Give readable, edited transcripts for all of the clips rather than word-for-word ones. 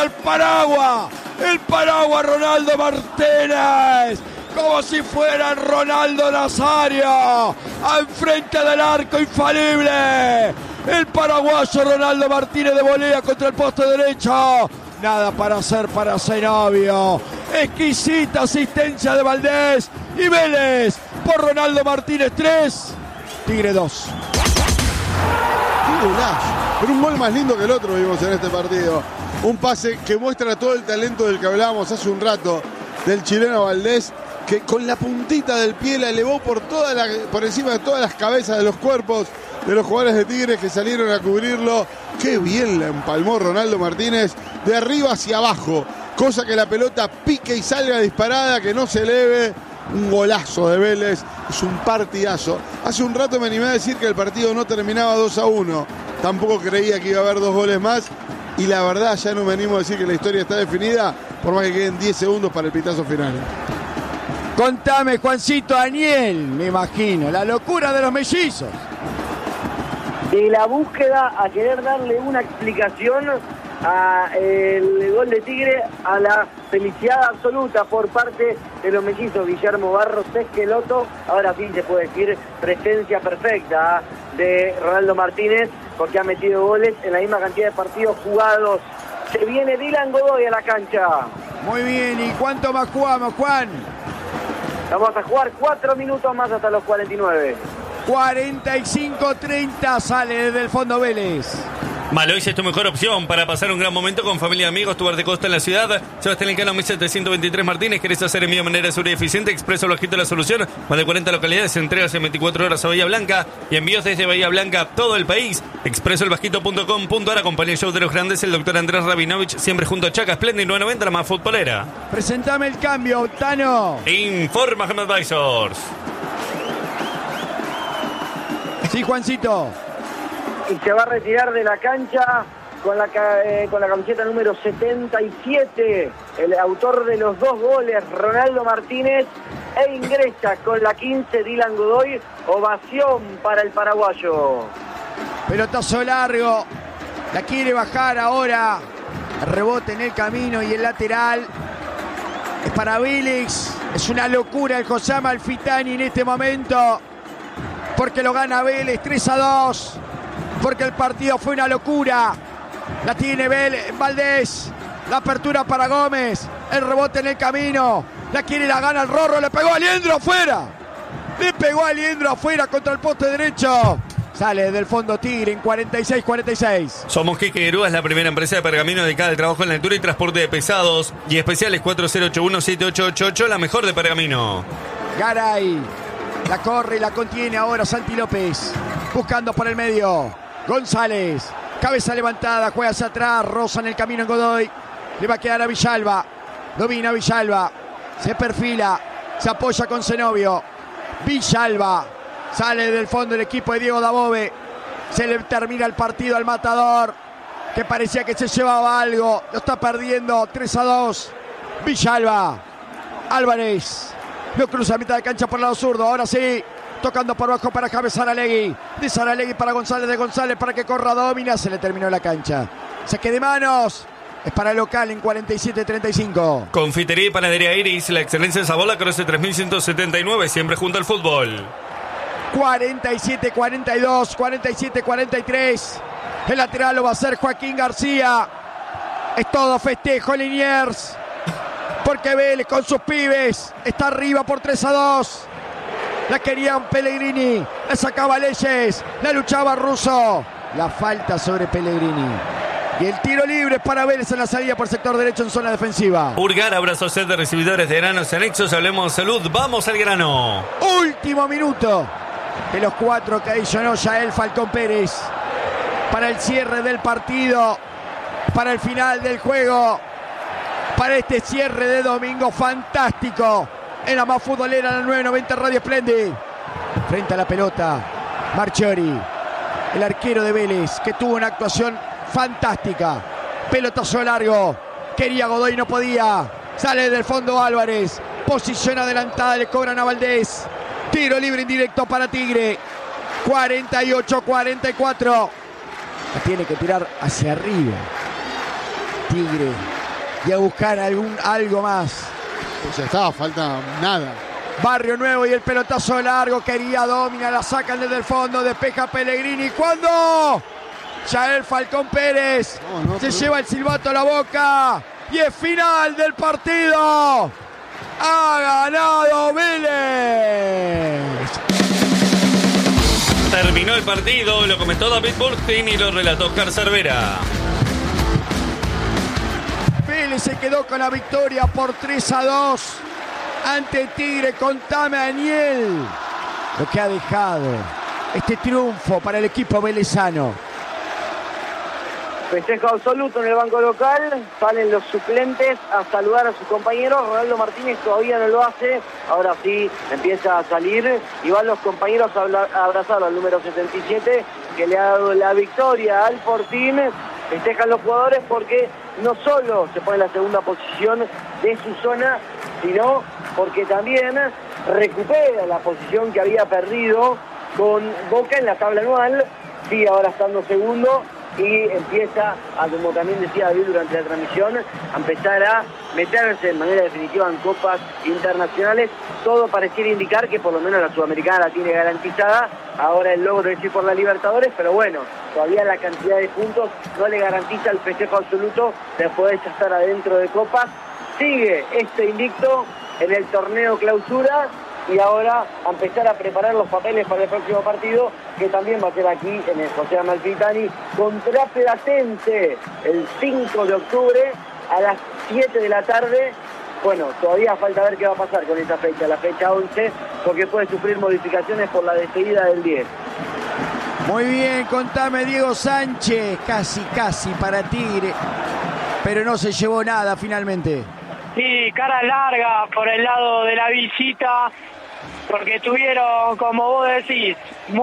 el paraguas Ronaldo Martínez, como si fuera Ronaldo Nazario, enfrente del arco infalible. El paraguayo Ronaldo Martínez de volea contra el poste derecho. Nada para hacer para Zenobio. Exquisita asistencia de Valdés. Y Vélez por Ronaldo Martínez 3, Tigre 2. ¡Qué golazo! Pero un gol más lindo que el otro vimos en este partido. Un pase que muestra todo el talento del que hablábamos hace un rato, del chileno Valdés, que con la puntita del pie la elevó por encima de todas las cabezas de los cuerpos de los jugadores de Tigres que salieron a cubrirlo. Qué bien la empalmó Ronaldo Martínez de arriba hacia abajo, cosa que la pelota pique y salga disparada, que no se eleve. Un golazo de Vélez, es un partidazo. Hace un rato me animé a decir que el partido no terminaba 2-1. Tampoco creía que iba a haber 2 goles más. Y la verdad ya no me animo a decir que la historia está definida, por más que queden 10 segundos para el pitazo final. Contame, Juancito, Aniel, me imagino, la locura de los mellizos. De la búsqueda a querer darle una explicación al gol de Tigre, a la felicidad absoluta por parte de los mellizos Guillermo Barros Esqueloto. Ahora sí se puede decir presencia perfecta de Ronaldo Martínez, porque ha metido goles en la misma cantidad de partidos jugados. Se viene Dylan Godoy a la cancha. Muy bien, ¿y cuánto más jugamos, Juan? Vamos a jugar 4 minutos más hasta los 49. 45-30, sale desde el fondo Vélez. Malois es tu mejor opción para pasar un gran momento con familia y amigos. Tu bar de costa en la ciudad. Sebastián Elcano, 1723 Martínez. ¿Querés hacer envío de manera segura y eficiente? Expreso Bajito la solución. Más de 40 localidades. Entregas en 24 horas a Bahía Blanca. Y envíos desde Bahía Blanca a todo el país. Expresoelbajito.com.ar. Acompaña el show de los grandes. El doctor Andrés Rabinovich. Siempre junto a Chaca Splendid 990, la más futbolera. Presentame el cambio, Tano. Informa Ham Advisors. Sí, Juancito. Y se va a retirar de la cancha con la camiseta número 77, el autor de los 2 goles, Ronaldo Martínez, e ingresa con la 15, Dylan Godoy. Ovación para el paraguayo. Pelotazo largo, la quiere bajar ahora, rebote en el camino y el lateral es para Vélez. Es una locura el José Amalfitani en este momento, porque lo gana Vélez 3-2. Porque el partido fue una locura. La tiene Valdés. La apertura para Gómez. El rebote en el camino. La quiere, la gana el Rorro. Le pegó a Liendro afuera. Contra el poste derecho. Sale del fondo Tigre en 46-46. Somos Quique Grúas, la primera empresa de pergamino dedicada al trabajo en la altura y transporte de pesados. Y especiales 4081-7888, la mejor de pergamino. Garay. La corre y la contiene ahora Santi López. Buscando por el medio. González, cabeza levantada, juega hacia atrás, roza en el camino en Godoy, le va a quedar a Villalba, domina Villalba, se perfila, se apoya con Zenobio, Villalba, sale del fondo el equipo de Diego Dabove, se le termina el partido al matador, que parecía que se llevaba algo, lo está perdiendo, 3-2, Villalba, Álvarez, lo cruza a mitad de cancha por el lado zurdo, ahora sí, tocando por abajo para James Saralegui. De Saralegui para González, de González para que corra, domina, se le terminó la cancha. Saque de manos. Es para el local en 47-35. Confitería y panadería Iris, la excelencia de sabor, la Croce 3179, siempre junto al fútbol. 47-42, 47-43. El lateral lo va a hacer Joaquín García. Es todo festejo Liniers, porque Vélez con sus pibes está arriba por 3-2. La querían Pellegrini, la sacaba Leyes, la luchaba Russo. La falta sobre Pellegrini. Y el tiro libre para Vélez en la salida por sector derecho en zona defensiva. Urgar, abrazo set de recibidores de granos y anexos. Hablemos de salud, vamos al grano. Último minuto de los 4 que adicionó Yael Falcón Pérez para el cierre del partido, para el final del juego, para este cierre de domingo fantástico. En la más futbolera, la 990 Radio Splendid. Frente a la pelota, Marchiori, el arquero de Vélez, que tuvo una actuación fantástica. Pelotazo largo. Quería Godoy, no podía. Sale del fondo Álvarez. Posición adelantada, le cobran a Valdés. Tiro libre indirecto para Tigre. 48-44. La tiene que tirar hacia arriba. Tigre y a buscar algo más. Pues ya estaba, falta nada. Barrio Nuevo y el pelotazo largo, quería domina, la sacan desde el fondo, despeja Pellegrini. ¿Cuándo? Ya el Falcón Pérez se lleva el silbato a la boca y es final del partido. Ha ganado Vélez. Terminó el partido, lo comentó David Burstein y lo relató Oscar Cervera. Vélez se quedó con la victoria por 3-2 ante Tigre. Contame, Daniel, lo que ha dejado este triunfo para el equipo velezano. Festejo absoluto en el banco local, salen los suplentes a saludar a sus compañeros. Ronaldo Martínez todavía no lo hace, ahora sí empieza a salir y van los compañeros a abrazar al número 77 que le ha dado la victoria al Fortín. Festejan los jugadores porque no solo se pone en la segunda posición de su zona, sino porque también recupera la posición que había perdido con Boca en la tabla anual, sigue ahora estando segundo y empieza, como también decía David durante la transmisión, a empezar a meterse de manera definitiva en copas internacionales. Todo pareciera indicar que por lo menos la Sudamericana la tiene garantizada. Ahora el logro es ir por la Libertadores, pero bueno, todavía la cantidad de puntos no le garantiza el festejo absoluto de poder ya estar adentro de copas. Sigue este invicto en el torneo clausura y ahora a empezar a preparar los papeles para el próximo partido, que también va a ser aquí en el José Amalfitani contra Platense el 5 de octubre a las 7 de la tarde. Bueno, todavía falta ver qué va a pasar con esa fecha, la fecha 11, porque puede sufrir modificaciones por la despedida del 10. Muy bien, contame, Diego Sánchez, casi para Tigre, pero no se llevó nada finalmente. Sí, cara larga por el lado de la visita, porque tuvieron, como vos decís,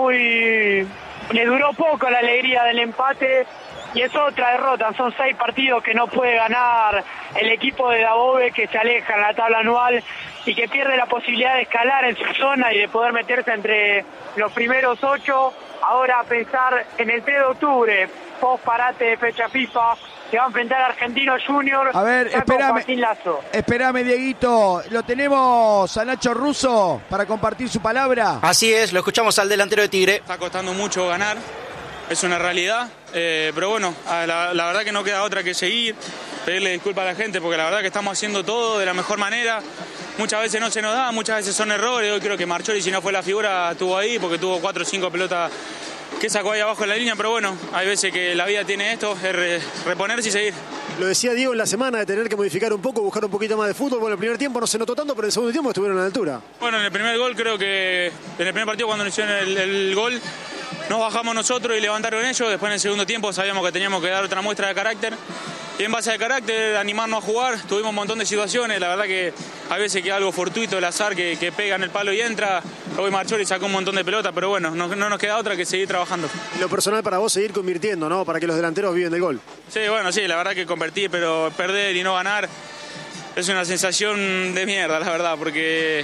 le duró poco la alegría del empate y es otra derrota. Son 6 partidos que no puede ganar el equipo de Dabove, que se aleja en la tabla anual y que pierde la posibilidad de escalar en su zona y de poder meterse entre los primeros 8. Ahora a pensar en el 3 de octubre, post parate de fecha FIFA, que va a enfrentar a Argentino Junior. A ver, espérame, Dieguito. ¿Lo tenemos a Nacho Russo para compartir su palabra? Así es, lo escuchamos al delantero de Tigre. Está costando mucho ganar, es una realidad, pero bueno, la verdad que no queda otra que seguir, pedirle disculpas a la gente, porque la verdad que estamos haciendo todo de la mejor manera. Muchas veces no se nos da, muchas veces son errores. Hoy creo que Marchori, si no fue la figura, estuvo ahí, porque tuvo 4 o 5 pelotas que sacó ahí abajo en la línea, pero bueno, hay veces que la vida tiene esto, es reponerse y seguir. Lo decía Diego en la semana de tener que modificar un poco, buscar un poquito más de fútbol. Bueno, el primer tiempo no se notó tanto, pero en el segundo tiempo estuvieron a la altura. Bueno, en el primer gol creo que, en el primer partido cuando nos hicieron el gol, nos bajamos nosotros y levantaron ellos. Después en el segundo tiempo sabíamos que teníamos que dar otra muestra de carácter. Y en base al carácter, animarnos a jugar, tuvimos un montón de situaciones, la verdad que hay veces que algo fortuito, el azar que pega en el palo y entra. Hoy Marchori sacó un montón de pelotas, pero bueno, no nos queda otra que seguir trabajando. Lo personal para vos, seguir convirtiendo, ¿no? Para que los delanteros viven del gol. Sí, bueno, sí, la verdad que convertir, pero perder y no ganar es una sensación de mierda, la verdad, porque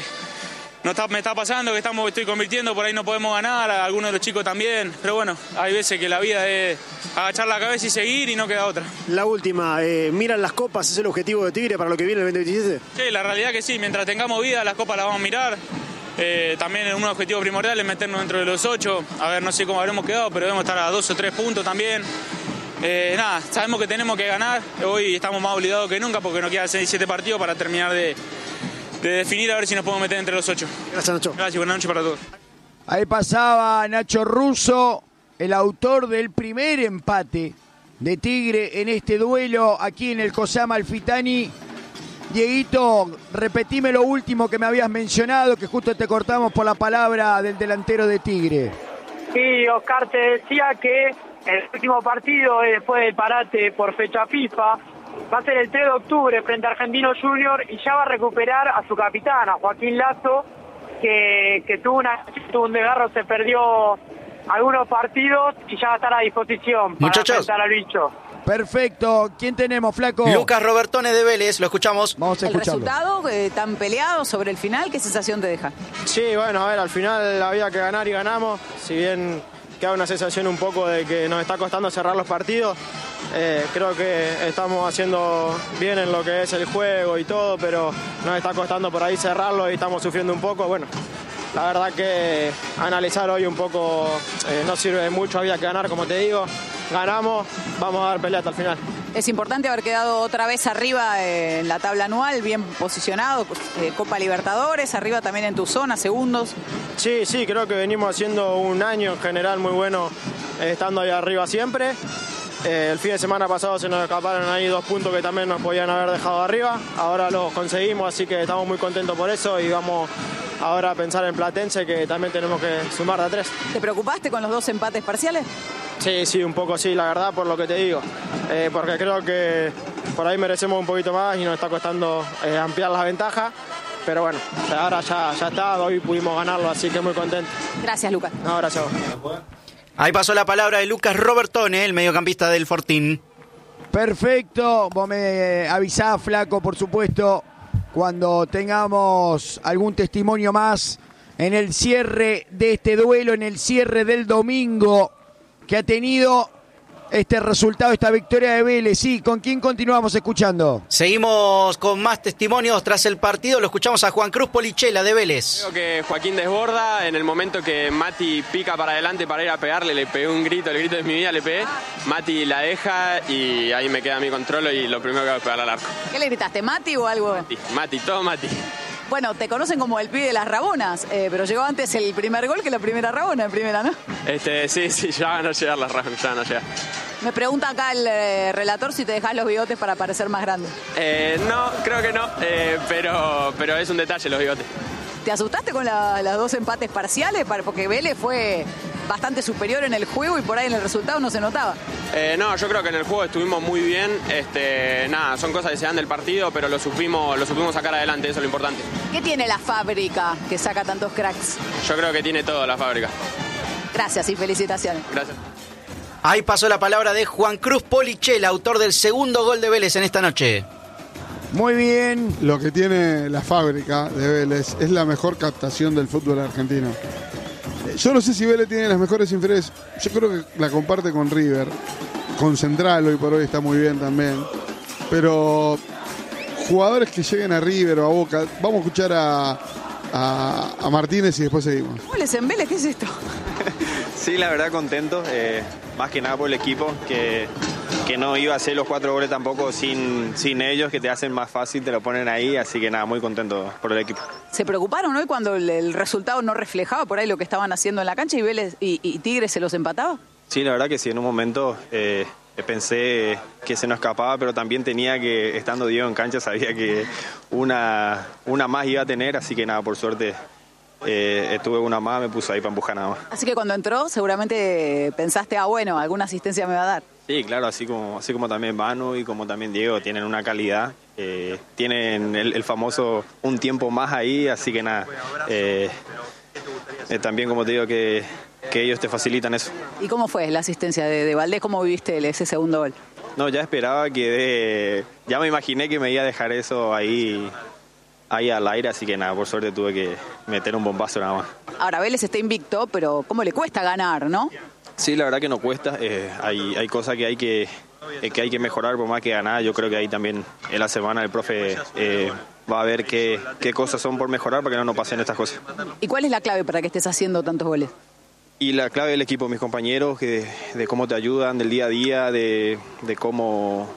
me está pasando que estoy convirtiendo, por ahí no podemos ganar, a algunos de los chicos también, pero bueno, hay veces que la vida es agachar la cabeza y seguir y no queda otra. La última, ¿miran las copas? ¿Es el objetivo de Tigre para lo que viene el 2027? Sí, la realidad que sí, mientras tengamos vida las copas las vamos a mirar. También un objetivo primordial es meternos dentro de los 8, a ver, no sé cómo habremos quedado, pero debemos estar a 2 o 3 puntos también. Nada, sabemos que tenemos que ganar, hoy estamos más obligados que nunca porque nos quedan 6-7 partidos para terminar de definir a ver si nos podemos meter entre los 8. Gracias, Nacho. Gracias, buenas noches para todos. Ahí pasaba Nacho Russo, el autor del primer empate de Tigre en este duelo aquí en el José Amalfitani. Dieguito, repetime lo último que me habías mencionado, que justo te cortamos por la palabra del delantero de Tigre. Sí, Oscar, te decía que el último partido después del parate por fecha FIFA va a ser el 3 de octubre frente a Argentino Junior y ya va a recuperar a su capitán, a Joaquín Lazo, que tuvo un desgarro, se perdió algunos partidos y ya va a estar a disposición para enfrentar al bicho. Perfecto. ¿Quién tenemos, flaco? Lucas Robertone de Vélez, lo escuchamos. Vamos a escucharlo. ¿El resultado tan peleado sobre el final? ¿Qué sensación te deja? Sí, bueno, a ver, al final había que ganar y ganamos. Si bien queda una sensación un poco de que nos está costando cerrar los partidos, Creo que estamos haciendo bien en lo que es el juego y todo, pero nos está costando por ahí cerrarlo y estamos sufriendo un poco. Bueno, la verdad que analizar hoy un poco no sirve de mucho, había que ganar, como te digo. Ganamos, vamos a dar pelea hasta el final. Es importante haber quedado otra vez arriba en la tabla anual, bien posicionado, Copa Libertadores, arriba también en tu zona, segundos. Sí, creo que venimos haciendo un año en general muy bueno, estando ahí arriba siempre. El fin de semana pasado se nos escaparon ahí 2 puntos que también nos podían haber dejado arriba. Ahora los conseguimos, así que estamos muy contentos por eso y vamos ahora a pensar en Platense, que también tenemos que sumar de a 3. ¿Te preocupaste con los 2 empates parciales? Sí, un poco sí, la verdad, por lo que te digo. Porque creo que por ahí merecemos un poquito más y nos está costando ampliar las ventajas. Pero bueno, ahora ya está, hoy pudimos ganarlo, así que muy contento. Gracias, Lucas. No, gracias a vos. Ahí pasó la palabra de Lucas Robertone, el mediocampista del Fortín. Perfecto, vos me avisás, Flaco, por supuesto, cuando tengamos algún testimonio más en el cierre de este duelo, en el cierre del domingo que ha tenido este resultado, esta victoria de Vélez. Sí, ¿con quién continuamos escuchando? Seguimos con más testimonios tras el partido. Lo escuchamos a Juan Cruz Polichela de Vélez. Creo que Joaquín desborda. En el momento que Mati pica para adelante para ir a pegarle, le pegué un grito, el grito de mi vida, le pegué. Mati la deja y ahí me queda mi control y lo primero que hago es pegarle al arco. ¿Qué le gritaste, Mati o algo? Mati, todo Mati. Bueno, te conocen como el pibe de las Rabonas, pero llegó antes el primer gol que la primera Rabona, en primera, ¿no? Sí, ya van a llegar las Rabonas, ya van a llegar. Me pregunta acá el relator si te dejas los bigotes para parecer más grande. No, creo que no, pero es un detalle los bigotes. ¿Te asustaste con las 2 empates parciales? Porque Vélez fue bastante superior en el juego y por ahí en el resultado no se notaba. No, yo creo que en el juego estuvimos muy bien. Son cosas que se dan del partido, pero lo supimos sacar adelante, eso es lo importante. ¿Qué tiene la fábrica que saca tantos cracks? Yo creo que tiene todo la fábrica. Gracias y felicitaciones. Gracias. Ahí pasó la palabra de Juan Cruz Polichela, autor del segundo gol de Vélez en esta noche. Muy bien. Lo que tiene la fábrica de Vélez es la mejor captación del fútbol argentino. Yo no sé si Vélez tiene las mejores inferiores. Yo creo que la comparte con River. Con Central hoy por hoy está muy bien también. Pero jugadores que lleguen a River o a Boca. Vamos a escuchar a Martínez y después seguimos. ¿Goles en Vélez? ¿Qué es esto? Sí, la verdad contento. Más que nada por el equipo, que no iba a hacer los 4 goles tampoco sin ellos, que te hacen más fácil, te lo ponen ahí, así que nada, muy contento por el equipo. ¿Se preocuparon hoy cuando el resultado no reflejaba por ahí lo que estaban haciendo en la cancha y Vélez y Tigre se los empataba? Sí, la verdad que sí, en un momento pensé que se nos escapaba, pero también tenía que, estando Diego en cancha, sabía que una más iba a tener, así que nada, por suerte tuve una más, me puso ahí para empujar nada más. Así que cuando entró seguramente pensaste, bueno, alguna asistencia me va a dar. Sí, claro, así como también Manu y como también Diego tienen una calidad, tienen el famoso un tiempo más ahí, así que nada, también como te digo que ellos te facilitan eso. ¿Y cómo fue la asistencia de Valdés? ¿Cómo viviste ese segundo gol? No, ya esperaba ya me imaginé que me iba a dejar eso ahí al aire, así que nada, por suerte tuve que meter un bombazo nada más. Ahora, Vélez está invicto, pero ¿cómo le cuesta ganar, no? Sí, la verdad que no cuesta, hay cosas que hay que mejorar por más que ganar. Yo creo que ahí también en la semana el profe va a ver qué cosas son por mejorar para que no nos pasen estas cosas. ¿Y cuál es la clave para que estés haciendo tantos goles? Y la clave del equipo, mis compañeros, de cómo te ayudan, del día a día, de cómo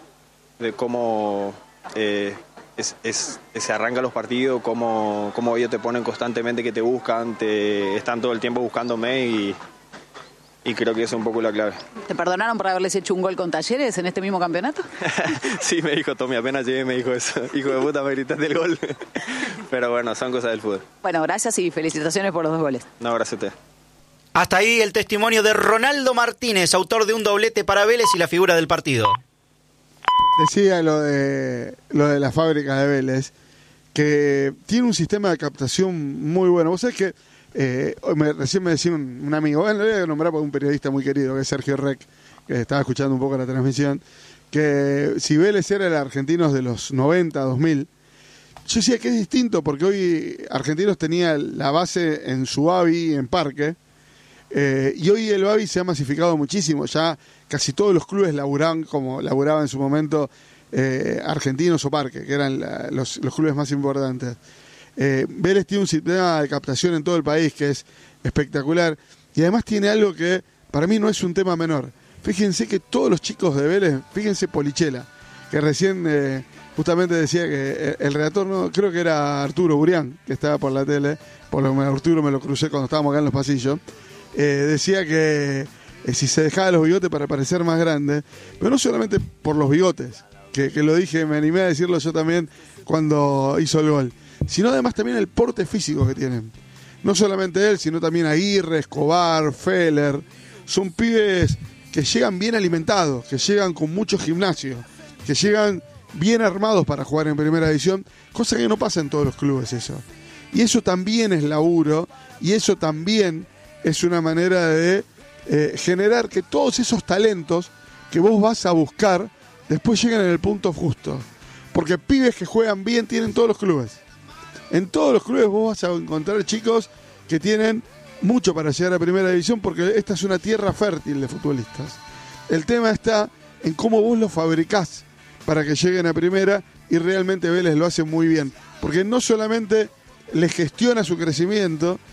se arrancan los partidos, cómo ellos te ponen constantemente, que te buscan, están todo el tiempo buscándome y creo que eso es un poco la clave. ¿Te perdonaron por haberles hecho un gol con Talleres en este mismo campeonato? Sí, me dijo Tommy, apenas llegué me dijo eso. Hijo de puta, me gritaste el gol. Pero bueno, son cosas del fútbol. Bueno, gracias y felicitaciones por los 2 goles. No, gracias a usted. Hasta ahí el testimonio de Ronaldo Martínez, autor de un doblete para Vélez y la figura del partido. Decía lo de la fábrica de Vélez, que tiene un sistema de captación muy bueno. Vos sabés que recién me decía un amigo, lo voy a nombrar por un periodista muy querido, que es Sergio Rec, que estaba escuchando un poco la transmisión, que si Vélez era el Argentinos de los 90, 2000, yo decía que es distinto, porque hoy Argentinos tenía la base en su Bavi, en Parque, y hoy el Bavi se ha masificado muchísimo, ya casi todos los clubes laburaban como laburaba en su momento Argentinos o Parque, que eran los clubes más importantes. Vélez tiene un sistema de captación en todo el país que es espectacular y además tiene algo que para mí no es un tema menor. Fíjense que todos los chicos de Vélez, fíjense Polichela, que recién justamente decía que el redactor, no, creo que era Arturo Burián, que estaba por la tele, por lo menos Arturo me lo crucé cuando estábamos acá en los pasillos, decía que si se dejaba los bigotes para parecer más grande, pero no solamente por los bigotes, que lo dije, me animé a decirlo yo también cuando hizo el gol, sino además también el porte físico que tienen. No solamente él, sino también Aguirre, Escobar, Feller. Son pibes que llegan bien alimentados, que llegan con mucho gimnasio, que llegan bien armados para jugar en primera división, cosa que no pasa en todos los clubes eso. Y eso también es laburo, y eso también es una manera de generar que todos esos talentos que vos vas a buscar, después lleguen en el punto justo. Porque pibes que juegan bien tienen todos los clubes. En todos los clubes vos vas a encontrar chicos que tienen mucho para llegar a primera división porque esta es una tierra fértil de futbolistas. El tema está en cómo vos los fabricás para que lleguen a primera y realmente Vélez lo hace muy bien. Porque no solamente les gestiona su crecimiento,